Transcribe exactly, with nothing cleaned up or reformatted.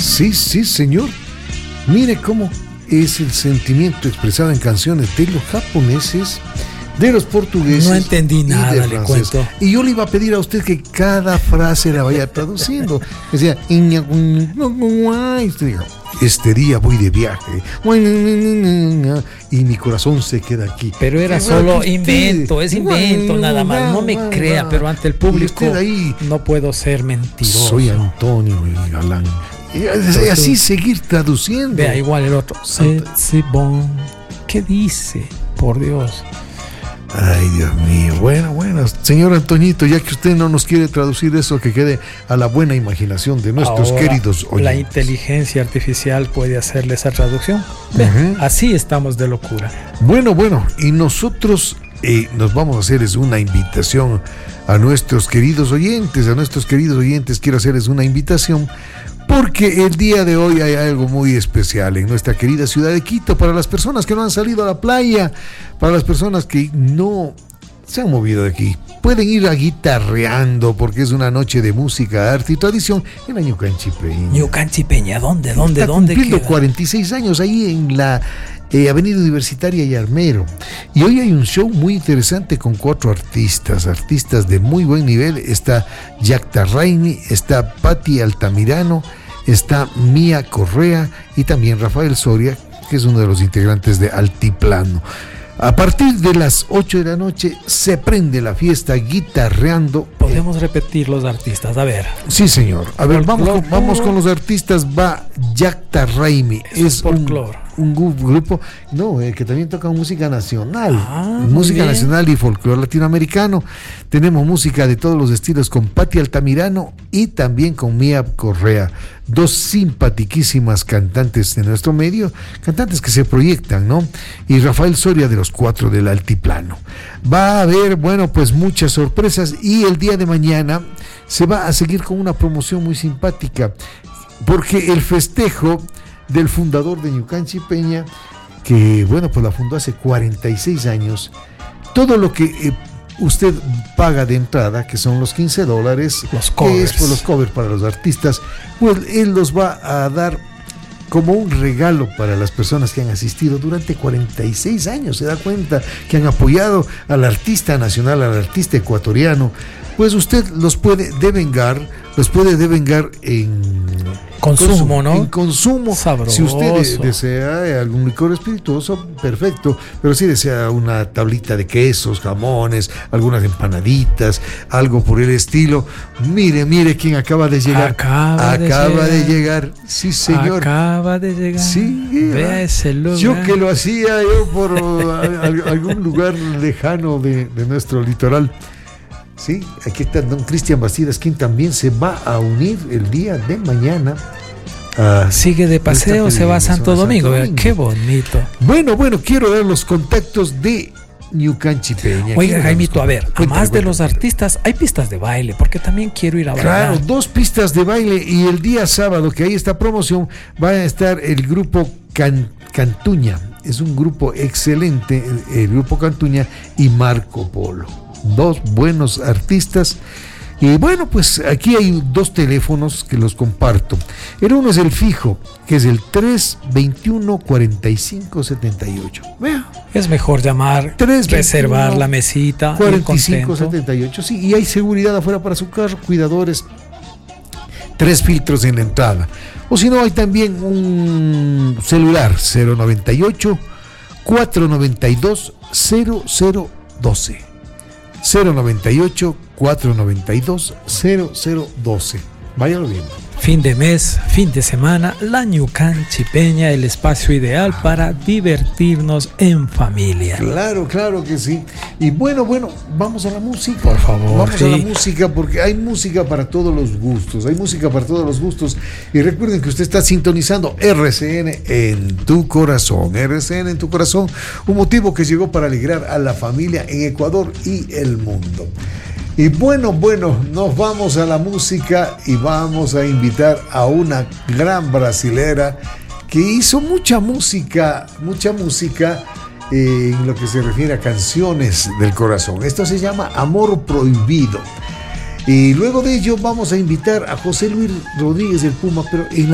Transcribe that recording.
Sí, sí, señor. Mire cómo es el sentimiento expresado en canciones de los japoneses, de los portugueses. No entendí nada, le cuento. Y yo le iba a pedir a usted que cada frase la vaya traduciendo. Decía, este día voy de viaje y mi corazón se queda aquí. Pero era solo invento, es invento nada más. No me crea, pero ante el público ahí, no puedo ser mentiroso. Soy Antonio y Galán. Y así, así seguir traduciendo. Vea, igual el otro. bon. ¿Qué dice? Por Dios. Ay, Dios mío. Bueno, bueno, señor Antoñito, ya que usted no nos quiere traducir eso, que quede a la buena imaginación de nuestros Ahora, queridos oyentes. La inteligencia artificial puede hacerle esa traducción. Uh-huh. Así estamos de locura. Bueno, bueno, y nosotros eh, nos vamos a hacer es una invitación a nuestros queridos oyentes, a nuestros queridos oyentes quiero hacerles una invitación. Porque el día de hoy hay algo muy especial en nuestra querida ciudad de Quito para las personas que no han salido a la playa, para las personas que no se han movido de aquí. Pueden ir a guitarreando porque es una noche de música, arte y tradición en la Ñucanchipeña. Ñucanchipeña, ¿dónde? ¿Dónde? Está ¿Dónde cumpliendo queda? cuarenta y seis años ahí en la eh, Avenida Universitaria y Armero. Y hoy hay un show muy interesante con cuatro artistas, artistas de muy buen nivel. Está Yacta Raimi, está Patti Altamirano, está Mía Correa y también Rafael Soria, que es uno de los integrantes de Altiplano. A partir de las ocho de la noche se prende la fiesta guitarreando. Podemos repetir los artistas, a ver. Sí, señor. A ver, vamos con, vamos con los artistas. Va Yacta Raimi. Es, es un, un grupo, no, eh, que también toca música nacional. Ah, música nacional y folclore latinoamericano. Tenemos música de todos los estilos con Patti Altamirano y también con Mía Correa. Dos simpatiquísimas cantantes de nuestro medio, cantantes que se proyectan, ¿no? Y Rafael Soria de los Cuatro del Altiplano. Va a haber, bueno, pues muchas sorpresas y el día de mañana se va a seguir con una promoción muy simpática, porque el festejo del fundador de Ñucanchipeña, que, bueno, pues la fundó hace cuarenta y seis años, todo lo que... Eh, usted paga de entrada, que son los quince dólares, los covers. Que es por los covers para los artistas, pues él los va a dar como un regalo para las personas que han asistido durante cuarenta y seis años. Se da cuenta que han apoyado al artista nacional, al artista ecuatoriano. Pues usted los puede devengar, los puede devengar en consumo, consumo, ¿no? En consumo. Sabroso. Si usted de, desea algún licor espirituoso, perfecto. Pero si desea una tablita de quesos, jamones, algunas empanaditas, algo por el estilo, mire, mire quién acaba de llegar. Acaba, acaba de, de, llegar. de llegar. Sí, señor. Acaba de llegar. Sí. Vea ese lugar. Yo que lo hacía yo por algún lugar lejano de, de nuestro litoral. Sí, aquí está don Cristian Bastidas, quien también se va a unir el día de mañana. A Sigue de paseo, se va a Santo Domingo. Santo Domingo. Qué bonito. Bueno, bueno, quiero dar los contactos de Ñucanchipeña. Oiga, Jaimito, a ver, además de los artistas, hay pistas de baile, porque también quiero ir a bailar. Claro, dos pistas de baile y el día sábado, que hay esta promoción, va a estar el grupo Can, Cantuña. Es un grupo excelente, el, el grupo Cantuña y Marco Polo. Dos buenos artistas. Y bueno, pues aquí hay dos teléfonos que los comparto. El uno es el fijo, que es el tres veintiuno, cuarenta y cinco, setenta y ocho. Vea. Es mejor llamar, tres veintiuno, reservar la mesita. cuarenta y cinco, setenta y ocho, sí, y hay seguridad afuera para su carro, cuidadores, tres filtros en la entrada. O si no, hay también un celular, cero noventa y ocho, cuatrocientos noventa y dos, cero cero doce. cero noventa y ocho, cuatrocientos noventa y dos, cero cero doce. Váyalo viendo. Fin de mes, fin de semana, la Ñucanchipeña, el espacio ideal para divertirnos en familia. Claro, claro que sí. Y bueno, bueno, vamos a la música. Por favor. Vamos sí. a la música, porque hay música para todos los gustos. Hay música para todos los gustos. Y recuerden que usted está sintonizando R C N en tu corazón. R C N en tu corazón. Un motivo que llegó para alegrar a la familia en Ecuador y el mundo. Y bueno, bueno, nos vamos a la música y vamos a invitar a una gran brasilera que hizo mucha música, mucha música eh, en lo que se refiere a canciones del corazón. Esto se llama Amor Prohibido. Y luego de ello vamos a invitar a José Luis Rodríguez del Puma, pero en la